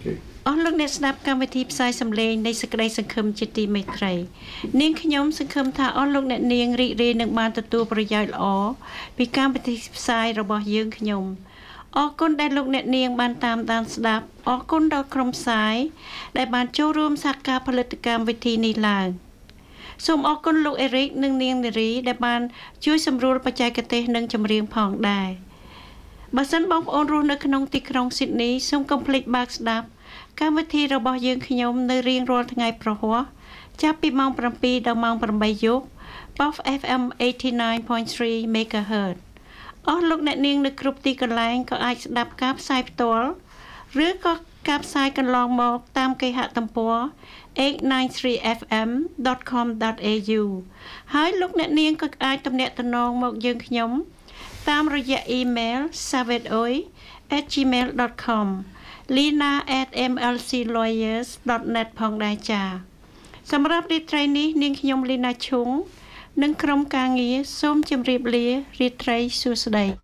អស់លោកអ្នកស្ដាប់កម្មវិធីផ្សាយសម្លេងនៃសេចក្តីសង្ឃឹមជាទីមេត្រីនាងខ្ញុំសង្ឃឹមថាអស់លោកអ្នកនាងរីករាយនឹងបានទទួលប្រយោជន៍ល្អពីកម្មវិធីផ្សាយរបស់យើងខ្ញុំអរគុណដែលលោកអ្នកនាងបានតាមដានស្ដាប់អរគុណដល់ក្រុមផ្សាយដែលបានចូលរួមសហការផលិតកម្មវិធីនេះឡើងសូមអរគុណលោកអេរិកនិងនាងនារីដែលបានជួយសម្រួលបច្ចេកទេសនិងចម្រៀងផងដែរបើសិនបងប្អូនរស់នៅក្នុងទីក្រុងស៊ីដនីសូមកុំភ្លេចបើកស្ដាប់កម្មវិធីរបស់យើងខ្ញុំនៅរៀងរាល់ថ្ងៃប្រហ័សចាប់ពីម៉ោង 7 ដល់ម៉ោង 8 យប់ POF FM 89.3 MHz អស់លោកអ្នកនាងនៅគ្រប់ទីកន្លែងក៏អាចស្ដាប់ការផ្សាយផ្ទាល់ឬក៏ការផ្សាយកន្លងមកតាមគេហទំព័រ 893fm.com.au ហើយលោកអ្នកនាងក៏អាចទំនាក់ទំនងមកយើងខ្ញុំតាមរយៈអ៊ីមែល savetoi@gmail.com lina@mlclawyers.net ផងដែរចា៎សម្រាប់រាត្រីនេះនាងខ្ញុំលីណាឈុងនិងក្រុមការងារសូមជម្រាបលារាត្រីសួស្តី